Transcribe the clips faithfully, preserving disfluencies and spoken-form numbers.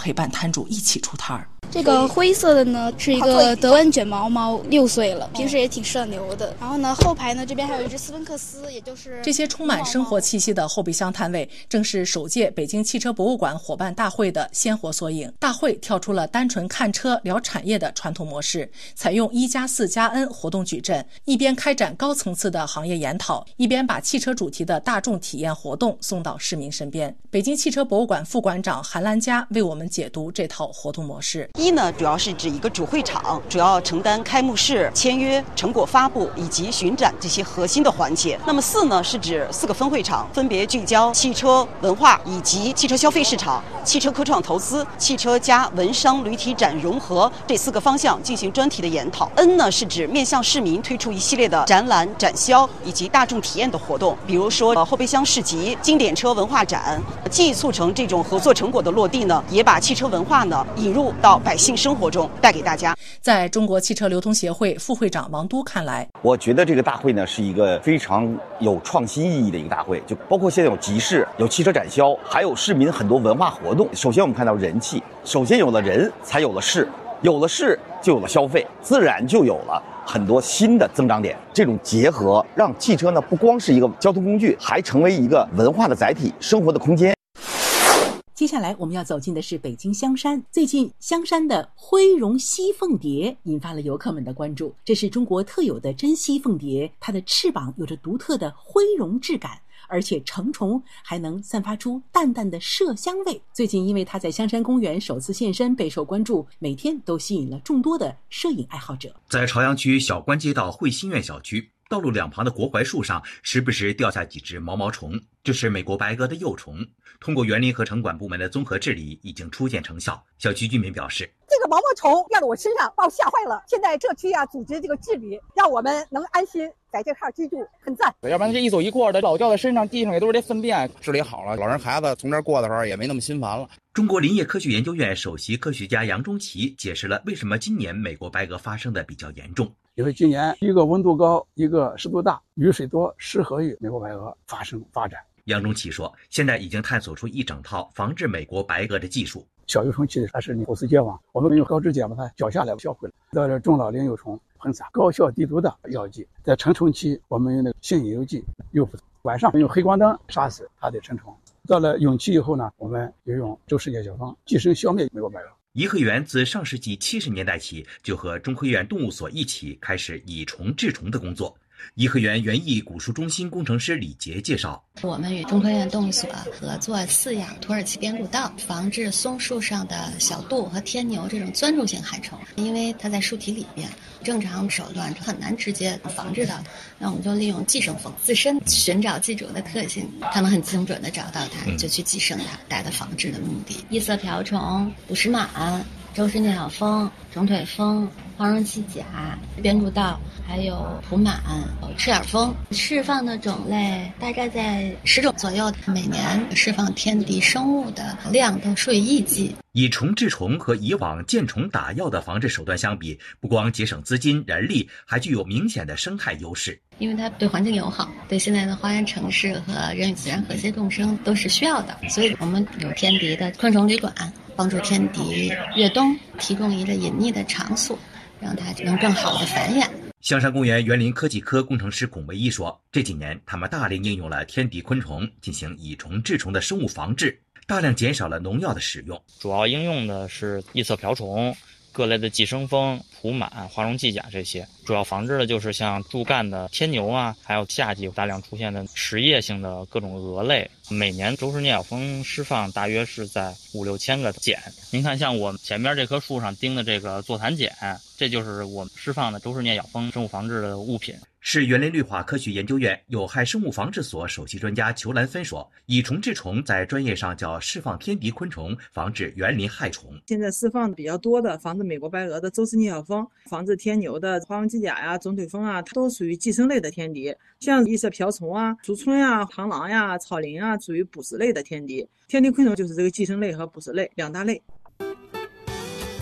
陪伴摊主一起出摊儿。 这个灰色的呢是一个德文卷毛猫，六岁了，平时也挺社牛的。然后呢，后排呢这边还有一只斯芬克斯，也就是这些充满生活气息的后备箱摊位，正是首届北京汽车博物馆伙伴大会的鲜活缩影。大会跳出了单纯看车聊产业的传统模式，采用一加四加 N 活动矩阵，一边开展高层次的行业研讨，一边把汽车主题的大众体验活动送到市民身边。北京汽车博物馆副馆长韩兰佳为我们解读这套活动模式。 一呢，主要是指一个主会场，主要承担开幕式、签约、成果发布以及巡展这些核心的环节。那么四呢，是指四个分会场，分别聚焦汽车文化以及汽车消费市场、汽车科创投资、汽车加文商旅体展融合这四个方向进行专题的研讨。N 呢，是指面向市民推出一系列的展览、展销以及大众体验的活动，比如说呃后备箱市集、经典车文化展。既促成这种合作成果的落地呢，也把汽车文化呢引入到百姓生活中，带给大家。 在中国汽车流通协会副会长王都看来， 我觉得这个大会呢是一个非常有创新意义的一个大会，就包括现在有集市、有汽车展销，还有市民很多文化活动。首先我们看到人气，首先有了人，才有了事，有了事就有了消费，自然就有了很多新的增长点。这种结合让汽车呢不光是一个交通工具，还成为一个文化的载体、生活的空间。 接下来我们要走进的是北京香山。最近香山的灰绒西凤蝶引发了游客们的关注。这是中国特有的真西凤蝶，它的翅膀有着独特的灰绒质感，而且成虫还能散发出淡淡的麝香味。最近因为它在香山公园首次现身备受关注，每天都吸引了众多的摄影爱好者。 在朝阳区小关街道汇新苑小区，道路两旁的国槐树上时不时掉下几只毛毛虫，这是美国白鹅的幼虫。通过园林和城管部门的综合治理，已经初见成效。小区居民表示， 这个毛毛虫掉到我身上，把我吓坏了。现在这区啊组织这个治理，让我们能安心在这块居住，很赞。 要不然这一走一过的，老掉在身上，地上也都是这粪便。治理好了，老人孩子从这儿过的时候也没那么心烦了。 中国林业科学研究院首席科学家杨中奇解释了为什么今年美国白鹅发生的比较严重。 因为今年一个温度高，一个湿度大，雨水多，适合于美国白鹅发生发展。 杨中奇说，现在已经探索出一整套防治美国白鹅的技术。 小幼虫期它是后丝结网，我们用高脂碱把它绞下来销毁了。到了中老龄幼虫喷洒高效低毒的药剂，在成虫期我们用那个性引诱剂诱捕，晚上用黑光灯杀死它的成虫。到了蛹期以后呢，我们就用周世界小方寄生消灭美国白鹅。 颐和园自上世纪七十年代起就和中科院动物所一起开始以虫治虫的工作。颐和园园艺古树中心工程师李杰介绍， 我们与中科院动物所合作饲养土耳其边古道，防治松树上的小杜和天牛这种钻入性害虫。因为它在树体里边，正常手段很难直接防治到，那我们就利用寄生蜂自身寻找寄主的特性，它能很精准的找到它，就去寄生它，达到防治的目的。异色瓢虫、捕食螨、周氏颞角蜂、肿腿蜂、黄绒栖甲、边竹道，还有蒲螨、赤眼蜂，释放的种类大概在十种左右，每年释放天敌生物的量都数以亿计。 以虫治虫和以往见虫打药的防治手段相比，不光节省资金人力，还具有明显的生态优势。 因为它对环境友好，对现在的花园城市和人与自然和谐共生都是需要的，所以我们有天敌的昆虫旅馆，帮助天敌越冬，提供一个隐匿的场所，让它能更好的繁衍。 香山公园园林科技科工程师龚维一说，这几年他们大力应用了天敌昆虫进行以虫治虫的生物防治，大量减少了农药的使用。 主要应用的是异色瓢虫、各类的寄生蜂、蒲螨、花绒寄甲这些，主要防治的就是像柱干的天牛啊，还有夏季大量出现的食叶性的各种蛾类。每年周氏颞角蜂释放大约是在五六千个茧。您看，像我们前面这棵树上钉的这个座谈茧，这就是我们释放的周氏颞角蜂生物防治的物品。 市园林绿化科学研究院有害生物防治所首席专家裘兰芬说，以虫治虫在专业上叫释放天敌昆虫，防治园林害虫。 现在释放比较多的防治美国白鹅的周氏颞角蜂，防治天牛的花纹机甲呀、肿腿蜂啊，它都属于寄生类的天敌。像异色瓢虫啊、竹荪啊、螳螂呀、草蛉啊，属于捕食类的天敌。天敌昆虫就是这个寄生类和捕食类两大类。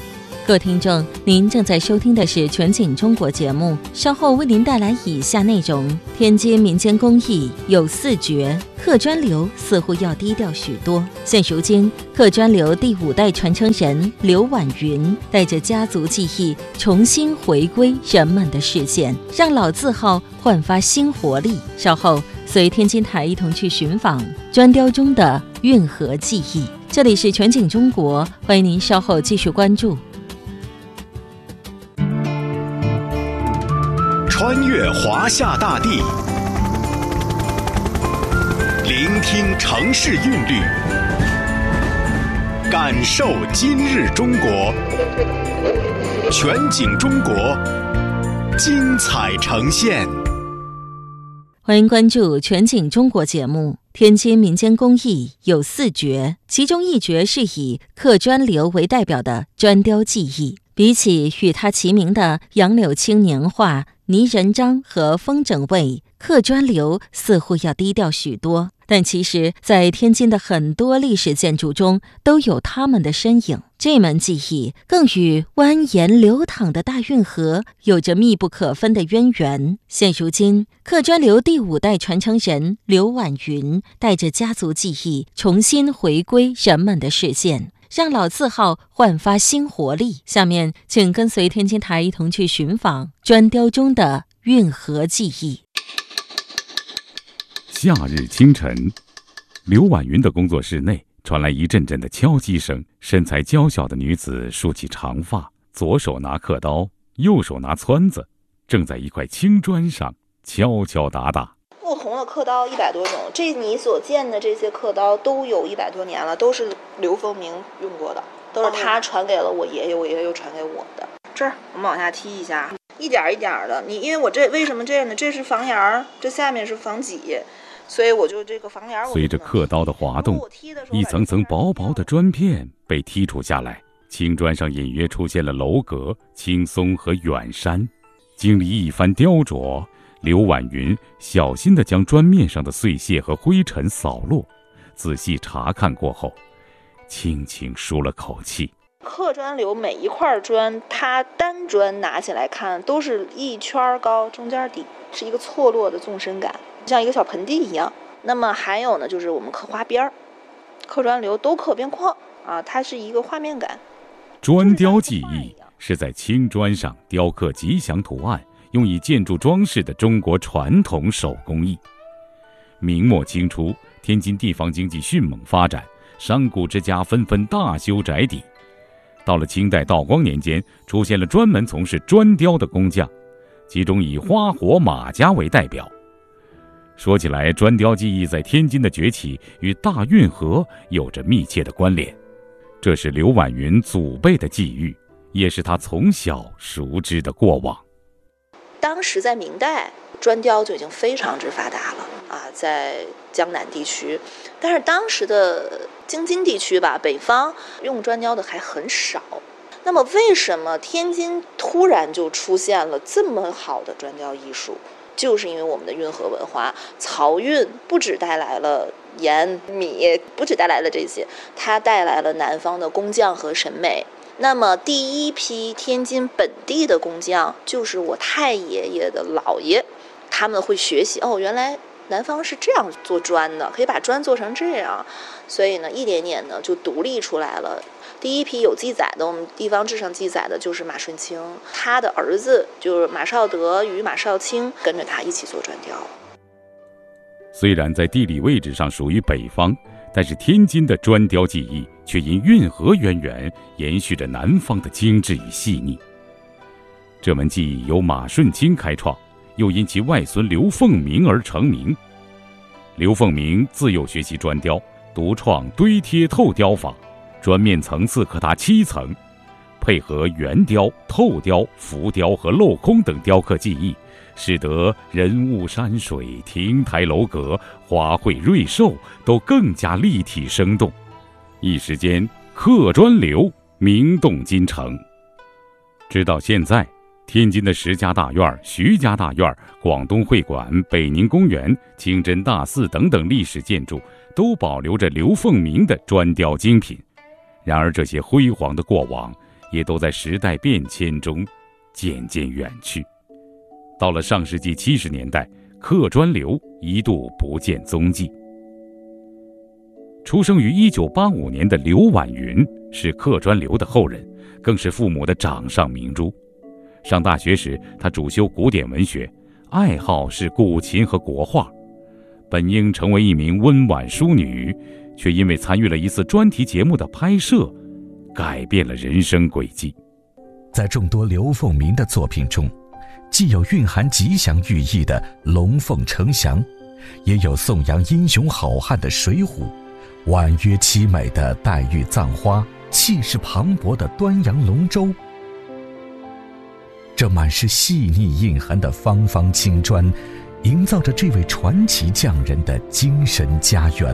各位听众，您正在收听的是全景中国节目，稍后为您带来以下内容：天津民间工艺有四绝，刻砖流似乎要低调许多。现如今，刻砖流第五代传承人刘婉云带着家族技艺重新回归人们的视线，让老字号焕发新活力。稍后随天津台一同去寻访砖雕中的运河技艺。这里是全景中国，欢迎您稍后继续关注。 穿越华夏大地，聆听城市韵律，感受今日中国。全景中国，精彩呈现。 欢迎关注全景中国节目。天津民间工艺有四绝，其中一绝是以刻砖流为代表的砖雕技艺。比起与它齐名的杨柳青年画、泥人章和风筝位，刻砖流似乎要低调许多。但其实在天津的很多历史建筑中都有他们的身影。这门技艺更与蜿蜒流淌的大运河有着密不可分的渊源。现如今，刻砖流第五代传承人刘婉云带着家族技艺重新回归人们的视线，让老字号焕发新活力。下面请跟随天津台一同去寻访砖雕中的运河技艺。 夏日清晨，刘婉云的工作室内传来一阵阵的敲击声。身材娇小的女子梳起长发，左手拿刻刀，右手拿撺子，正在一块青砖上敲敲打打。 不同的刻刀一百多种，这你所见的这些刻刀都有一百多年了，都是刘凤鸣用过的，都是他传给了我爷爷，我爷爷又传给我的。这儿我们往下踢一下，一点一点的。你因为我这为什么这样呢？这是房檐儿，这下面是房脊。所以我就这个房檐， 随着刻刀的滑动，一层层薄薄的砖片被剔除下来，青砖上隐约出现了楼阁、青松和远山。经历一番雕琢，刘婉云小心地将砖面上的碎屑和灰尘扫落，仔细查看过后，轻轻舒了口气。 刻砖流每一块砖，它单砖拿起来看都是一圈高，中间底是一个错落的纵深感，像一个小盆地一样。那么还有呢，就是我们刻花边儿，刻砖流都刻边框啊，它是一个画面感。 砖雕技艺是在青砖上雕刻吉祥图案，用以建筑装饰的中国传统手工艺。明末清初，天津地方经济迅猛发展，商贾之家纷纷大修宅邸。到了清代道光年间，出现了专门从事砖雕的工匠，其中以花活马家为代表。说起来，砖雕技艺在天津的崛起与大运河有着密切的关联，这是刘婉云祖辈的际遇，也是他从小熟知的过往。 当时在明代，砖雕就已经非常之发达了啊，在江南地区，但是当时的京津地区吧，北方用砖雕的还很少。那么为什么天津突然就出现了这么好的砖雕艺术？就是因为我们的运河文化，漕运不只带来了盐米，不只带来了这些，它带来了南方的工匠和审美。那么第一批天津本地的工匠就是我太爷爷的姥爷，他们会学习哦，原来南方是这样做砖的，可以把砖做成这样，所以呢，一点点呢就独立出来了。第一批有记载的，我们地方志上记载的就是马顺清，他的儿子就是马绍德与马绍清跟着他一起做砖雕。 虽然在地理位置上属于北方，但是天津的砖雕技艺却因运河渊源延续着南方的精致与细腻。这门技艺由马顺清开创，又因其外孙刘凤鸣而成名。刘凤鸣自幼学习砖雕，独创堆贴透雕法，砖面层次可达七层，配合圆雕、透雕、浮雕和镂空等雕刻技艺，使得人物山水、亭台楼阁、花卉瑞兽都更加立体生动。一时间，刻砖流名动京城。直到现在，天津的石家大院、徐家大院、广东会馆、北宁公园、清真大寺等等历史建筑都保留着刘凤鸣的砖雕精品。然而这些辉煌的过往也都在时代变迁中渐渐远去。到了上世纪七十年代，刻砖流一度不见踪迹。出生于一九八五年的刘婉云是刻砖流的后人，更是父母的掌上明珠。上大学时，她主修古典文学，爱好是古琴和国画。本应成为一名温婉淑女，却因为参与了一次专题节目的拍摄，改变了人生轨迹。 在众多刘凤鸣的作品中，既有蕴含吉祥寓意的《龙凤呈祥》，也有颂扬英雄好汉的《水浒》，婉约凄美的《黛玉葬花》，气势磅礴的《端阳龙舟》。这满是细腻蕴含的方方青砖，营造着这位传奇匠人的精神家园。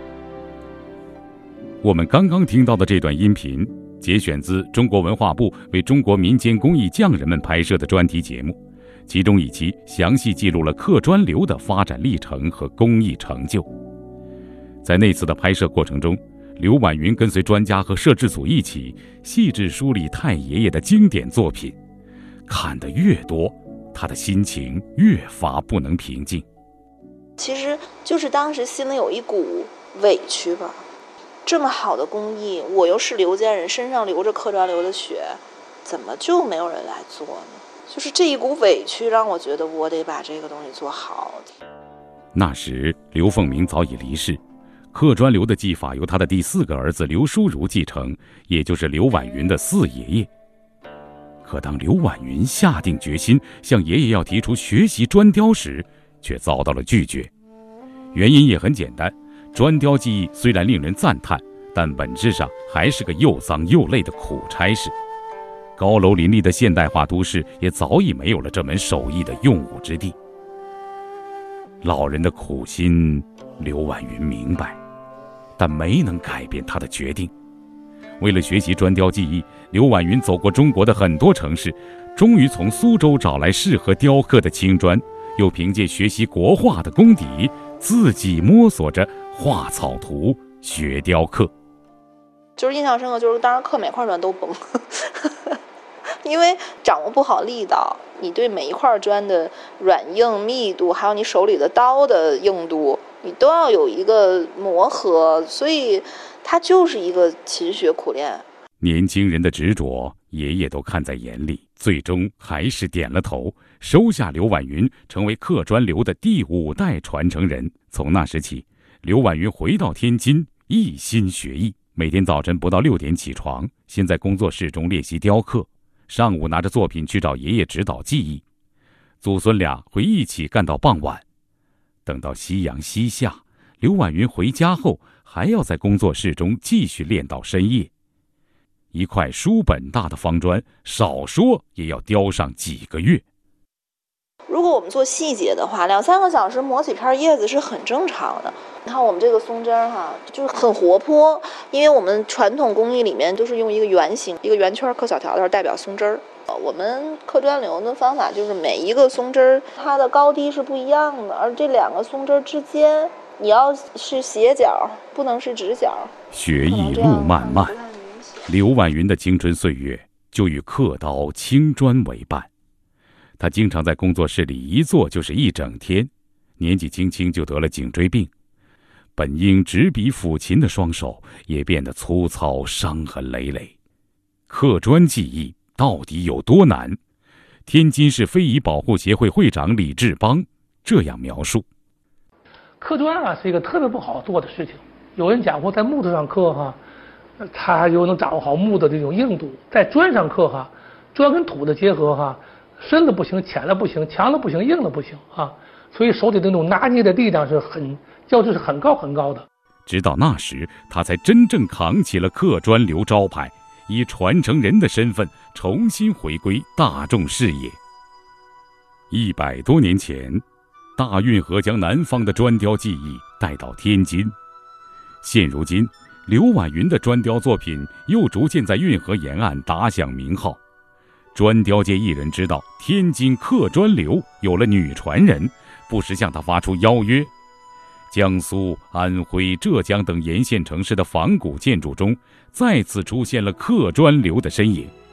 我们刚刚听到的这段音频节选自中国文化部为中国民间工艺匠人们拍摄的专题节目，其中一期详细记录了刻砖流的发展历程和工艺成就。在那次的拍摄过程中，刘婉云跟随专家和摄制组一起细致梳理太爷爷的经典作品，看得越多，他的心情越发不能平静。 其实就是当时心里有一股委屈吧，这么好的工艺，我又是刘家人，身上流着刻砖流的血，怎么就没有人来做呢？就是这一股委屈让我觉得我得把这个东西做好。 那时刘凤鸣早已离世，刻砖流的技法由他的第四个儿子刘书儒继承，也就是刘婉云的四爷爷。可当刘婉云下定决心向爷爷要提出学习砖雕时，却遭到了拒绝。原因也很简单，砖雕技艺虽然令人赞叹，但本质上还是个又脏又累的苦差事。高楼林立的现代化都市也早已没有了这门手艺的用武之地。老人的苦心，刘婉云明白，但没能改变他的决定。为了学习砖雕技艺，刘婉云走过中国的很多城市，终于从苏州找来适合雕刻的青砖，又凭借学习国画的功底，自己摸索着画草图，学雕刻。 就是印象深刻，就是当时刻每块砖都崩，因为掌握不好力道，你对每一块砖的软硬密度，还有你手里的刀的硬度，你都要有一个磨合，所以它就是一个勤学苦练。 年轻人的执着，爷爷都看在眼里，最终还是点了头，收下刘婉云成为刻砖流的第五代传承人。从那时起，刘婉云回到天津，一心学艺，每天早晨不到六点起床，先在工作室中练习雕刻，上午拿着作品去找爷爷指导技艺，祖孙俩会一起干到傍晚。等到夕阳西下，刘婉云回家后还要在工作室中继续练到深夜。一块书本大的方砖，少说也要雕上几个月。 如果我们做细节的话，两三个小时磨几片叶子是很正常的。你看我们这个松针哈，就是很活泼，因为我们传统工艺里面都是用一个圆形，一个圆圈刻小条条代表松针儿。我们刻砖流的方法就是每一个松针儿它的高低是不一样的，而这两个松针儿之间你要是斜角，不能是直角。 学艺路漫漫，刘婉云的青春岁月就与刻刀青砖为伴。他经常在工作室里一坐就是一整天，年纪轻轻就得了颈椎病，本应执笔抚琴的双手也变得粗糙，伤痕累累。刻砖技艺到底有多难？天津市非遗保护协会会长李志邦这样描述： 刻砖啊是一个特别不好做的事情。有人讲过，在木头上刻哈，他又能掌握好木的这种硬度；在砖上刻哈，砖跟土的结合哈，深了不行，浅了不行，强了不行，硬了不行啊。所以手里的那种拿捏的力量是很，要求是很高很高的。 直到那时，他才真正扛起了刻砖流招牌，以传承人的身份重新回归大众视野。一百多年前，大运河将南方的砖雕技艺带到天津。现如今，刘婉云的砖雕作品又逐渐在运河沿岸打响名号。砖雕界艺人知道天津刻砖流有了女传人，不时向他发出邀约。江苏、安徽、浙江等沿线城市的仿古建筑中，再次出现了刻砖流的身影。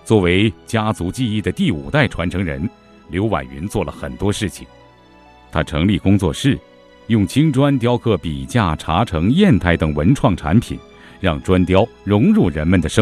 作为家族技艺的第五代传承人，刘婉云做了很多事情。他成立工作室，用青砖雕刻笔架、茶城、砚台等文创产品，让砖雕融入人们的生活。